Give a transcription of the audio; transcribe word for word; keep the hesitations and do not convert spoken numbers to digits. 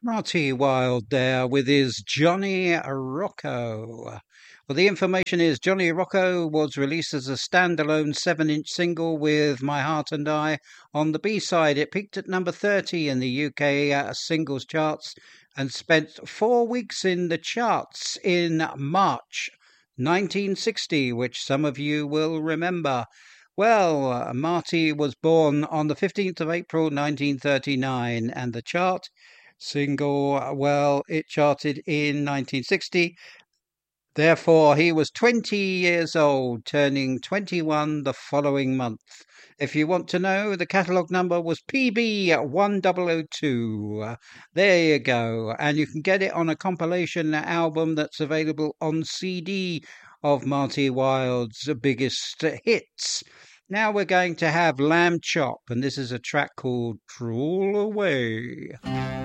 Marty Wilde there with his Johnny Rocco. Well, the information is Johnny Rocco was released as a standalone seven inch single with My Heart and I on the B side. It peaked at number thirty in the U K uh, singles charts and spent four weeks in the charts in March nineteen sixty, which some of you will remember. Well, uh, Marty was born on the fifteenth of April nineteen thirty-nine, and the chart single, uh, well, it charted in nineteen sixty. Therefore, he was twenty years old, turning twenty-one the following month. If you want to know, the catalogue number was P B one thousand two. Uh, There you go. And you can get it on a compilation album that's available on C D of Marty Wilde's biggest hits. Now we're going to have Lamb Chop, and this is a track called Drool Away.